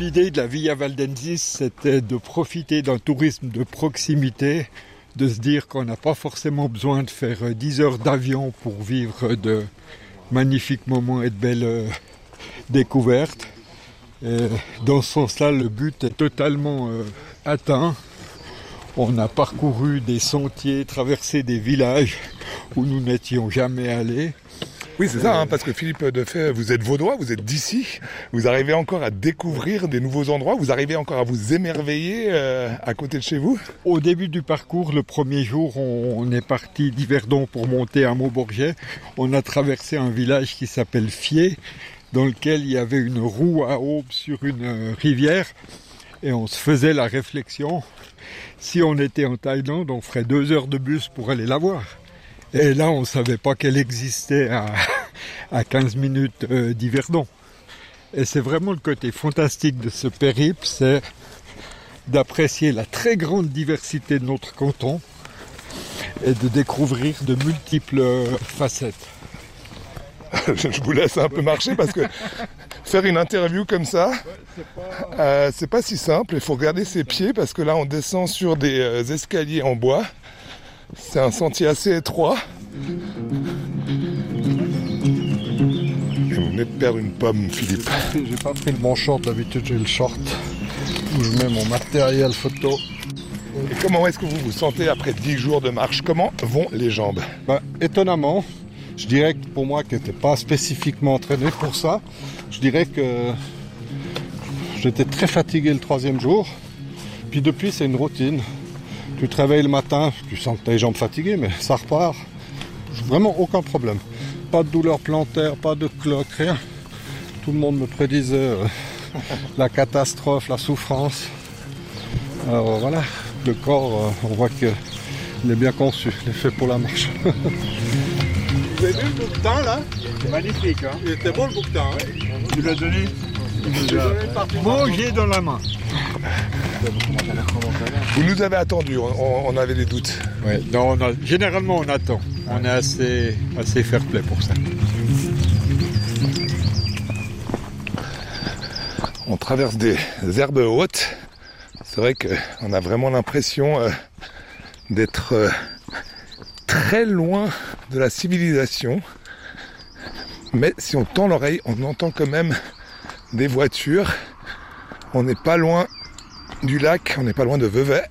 L'idée de la Via Valdensis, c'était de profiter d'un tourisme de proximité, de se dire qu'on n'a pas forcément besoin de faire 10 heures d'avion pour vivre de magnifiques moments et de belles découvertes. Et dans ce sens-là, le but est totalement atteint. On a parcouru des sentiers, traversé des villages où nous n'étions jamais allés. Oui, c'est ça, parce que Philippe Defay, vous êtes vaudois, vous êtes d'ici, vous arrivez encore à découvrir des nouveaux endroits, vous arrivez encore à vous émerveiller à côté de chez vous. Au début du parcours, le premier jour, on est parti d'Yverdon pour monter à Maubourget. On a traversé un village qui s'appelle Fier, dans lequel il y avait une roue à aube sur une rivière. Et on se faisait la réflexion, si on était en Thaïlande, on ferait 2 heures de bus pour aller la voir. Et là, on ne savait pas qu'elle existait à 15 minutes d'Yverdon. Et c'est vraiment le côté fantastique de ce périple, c'est d'apprécier la très grande diversité de notre canton et de découvrir de multiples facettes. Je vous laisse un peu marcher parce que faire une interview comme ça, c'est pas si simple. Il faut regarder ses pieds parce que là, on descend sur des escaliers en bois. C'est un sentier assez étroit. Vous venez de perdre une pomme, Philippe. J'ai pas pris le bon short, d'habitude j'ai le short où je mets mon matériel photo. Et comment est-ce que vous vous sentez après 10 jours de marche? Comment vont les jambes? Étonnamment, je dirais que pour moi qui n'étais pas spécifiquement entraîné pour ça, je dirais que j'étais très fatigué le 3e jour. Puis depuis, c'est une routine. Tu te réveilles le matin, tu sens que tu as les jambes fatiguées, mais ça repart. Vraiment aucun problème. Pas de douleur plantaire, pas de cloque, rien. Tout le monde me prédisait la catastrophe, la souffrance. Alors voilà, le corps, on voit qu'il est bien conçu, il est fait pour la marche. Vous avez vu le bouquetin là? C'est magnifique, hein? Il était beau le bouquetin, hein? Tu l'as donné? Manger dans la main. Vous nous avez attendu, on avait des doutes. Ouais, non, généralement on attend. On est assez fair-play pour ça. On traverse des herbes hautes. C'est vrai qu'on a vraiment l'impression d'être très loin de la civilisation. Mais si on tend l'oreille, on entend quand même des voitures. On n'est pas loin du lac, on n'est pas loin de Vevey.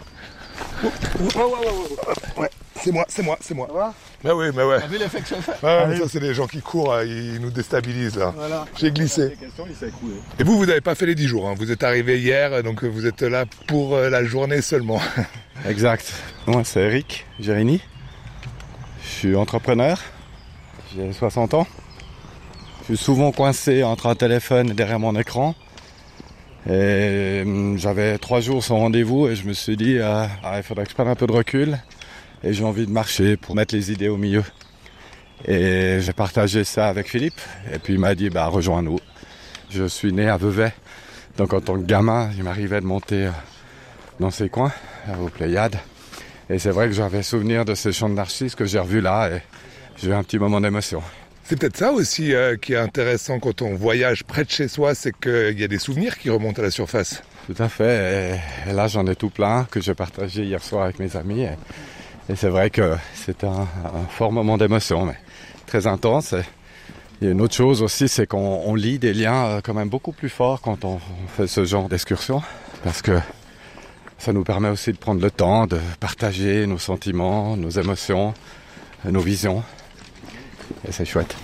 Ouais, c'est moi. Ça va? Mais oui, mais ouais. T'as vu l'effet que ça fait? Ouais, ça c'est les gens qui courent, ils nous déstabilisent là. Voilà. J'ai glissé. Et vous n'avez pas fait les 10 jours, hein. Vous êtes arrivé hier, donc vous êtes là pour la journée seulement. Exact. Moi c'est Eric Gérini. Je suis entrepreneur. J'ai 60 ans. Je suis souvent coincé entre un téléphone et derrière mon écran. Et j'avais 3 jours sans rendez-vous et je me suis dit il faudrait que je prenne un peu de recul et j'ai envie de marcher pour mettre les idées au milieu. Et j'ai partagé ça avec Philippe et puis il m'a dit rejoins-nous. Je suis né à Vevey, donc en tant que gamin il m'arrivait de monter dans ces coins, aux Pléiades. Et c'est vrai que j'avais souvenir de ces champs de narcisses que j'ai revus là et j'ai eu un petit moment d'émotion. C'est peut-être ça aussi qui est intéressant quand on voyage près de chez soi, c'est qu'il y a des souvenirs qui remontent à la surface. Tout à fait, et là j'en ai tout plein que j'ai partagé hier soir avec mes amis et c'est vrai que c'est un fort moment d'émotion, mais très intense. Et il y a une autre chose aussi, c'est qu'on lie des liens quand même beaucoup plus forts quand on fait ce genre d'excursion, parce que ça nous permet aussi de prendre le temps de partager nos sentiments, nos émotions, nos visions. Et c'est chouette.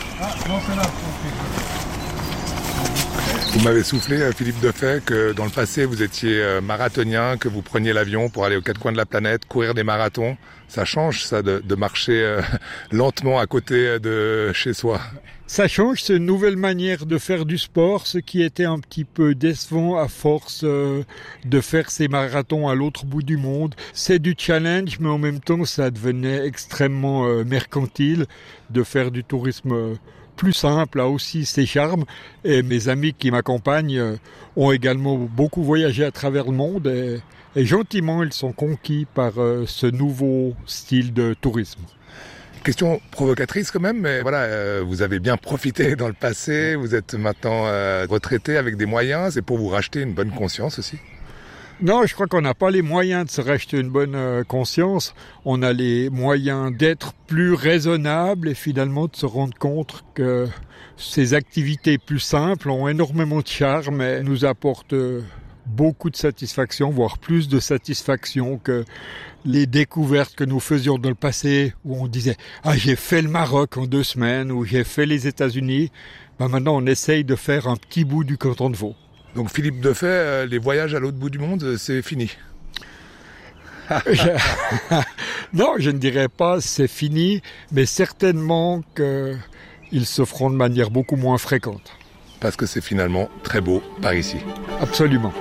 Vous m'avez soufflé, Philippe Defay, que dans le passé vous étiez marathonien, que vous preniez l'avion pour aller aux 4 coins de la planète, courir des marathons. Ça change ça de marcher lentement à côté de chez soi. Ça change, c'est une nouvelle manière de faire du sport, ce qui était un petit peu décevant à force de faire ces marathons à l'autre bout du monde. C'est du challenge, mais en même temps, ça devenait extrêmement mercantile de faire du tourisme plus simple, a aussi ses charmes. Et mes amis qui m'accompagnent ont également beaucoup voyagé à travers le monde et gentiment, ils sont conquis par ce nouveau style de tourisme. Question provocatrice quand même, mais voilà, vous avez bien profité dans le passé, vous êtes maintenant retraité avec des moyens, c'est pour vous racheter une bonne conscience aussi? Non, je crois qu'on n'a pas les moyens de se racheter une bonne conscience. On a les moyens d'être plus raisonnable et finalement de se rendre compte que ces activités plus simples ont énormément de charme et nous apportent beaucoup de satisfaction, voire plus de satisfaction que les découvertes que nous faisions dans le passé où on disait « Ah, j'ai fait le Maroc en 2 semaines » ou « J'ai fait les États-Unis ». Maintenant, on essaye de faire un petit bout du canton de Vaud. Donc Philippe Defay, les voyages à l'autre bout du monde, c'est fini? Non, je ne dirais pas c'est fini, mais certainement qu'ils se feront de manière beaucoup moins fréquente. Parce que c'est finalement très beau par ici. Absolument.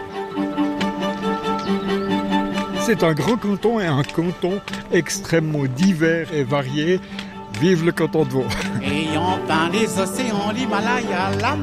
C'est un grand canton et un canton extrêmement divers et varié. Vive le canton de Vaud. Ayant peint les océans, l'Himalaya, la